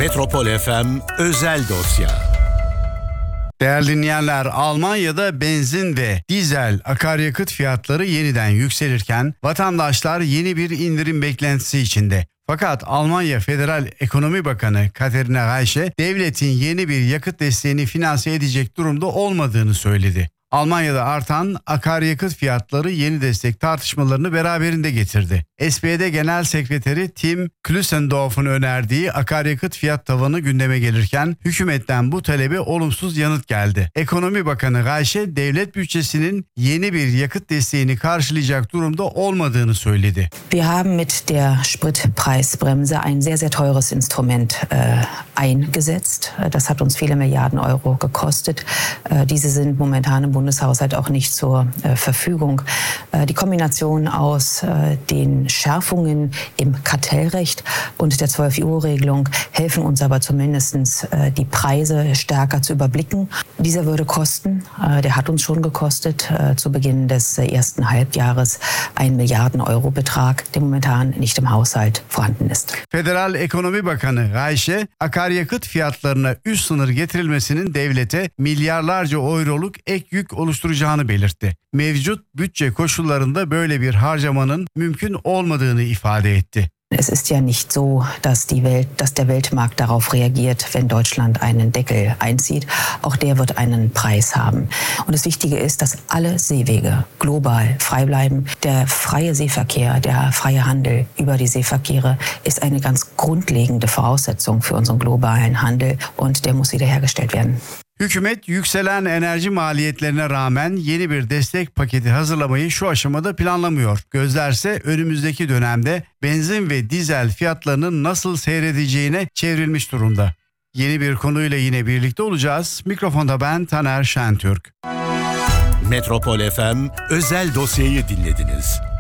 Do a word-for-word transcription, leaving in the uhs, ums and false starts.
Metropol F M özel dosya. Değerli dinleyenler, Almanya'da benzin ve dizel akaryakıt fiyatları yeniden yükselirken vatandaşlar yeni bir indirim beklentisi içinde. Fakat Almanya Federal Ekonomi Bakanı Katharina Reiche, devletin yeni bir yakıt desteğini finanse edecek durumda olmadığını söyledi. Almanya'da artan akaryakıt fiyatları yeni destek tartışmalarını beraberinde getirdi. S P D Genel Sekreteri Tim Klüssendorf'un önerdiği akaryakıt fiyat tavanı gündeme gelirken hükümetten bu talebe olumsuz yanıt geldi. Ekonomi Bakanı Reiche, devlet bütçesinin yeni bir yakıt desteğini karşılayacak durumda olmadığını söyledi. Wir haben mit der Spritpreisbremse ein sehr sehr teures Instrument äh, eingesetzt. Das hat uns viele Milliarden Euro gekostet. Äh, diese sind momentan im Bundeshaushalt auch nicht zur äh, Verfügung. Äh, die Kombination aus äh, den Schärfungen im Kartellrecht und der zwölf-Euro-Regelung helfen uns aber zumindest äh, die Preise stärker zu überblicken. Dieser würde kosten, äh, der hat uns schon gekostet, äh, zu Beginn des äh, ersten Halbjahres ein Milliarden-Euro-Betrag, der momentan nicht im Haushalt vorhanden ist. Federal Ekonomi Bakanı Reiche, akaryakıt fiyatlarına üst sınır getirilmesinin devlete milyarlarca euroluk ek yük oluşturacağını belirtti. Mevcut bütçe koşullarında böyle bir harcamanın mümkün olmadığını ifade etti. Es ist ja nicht so, dass die Welt, dass der Weltmarkt darauf reagiert, wenn Deutschland einen Deckel einzieht. Auch der wird einen Preis haben. Und das Wichtige ist, dass alle Seewege global frei bleiben. Der freie Seeverkehr, der freie Handel über die Seeverkehre ist eine ganz grundlegende Voraussetzung für unseren globalen Handel und der muss wiederhergestellt werden. Hükümet yükselen enerji maliyetlerine rağmen yeni bir destek paketi hazırlamayı şu aşamada planlamıyor. Gözlerse önümüzdeki dönemde benzin ve dizel fiyatlarının nasıl seyredeceğine çevrilmiş durumda. Yeni bir konuyla yine birlikte olacağız. Mikrofonda ben Taner Şentürk. Metropol F M özel dosyayı dinlediniz.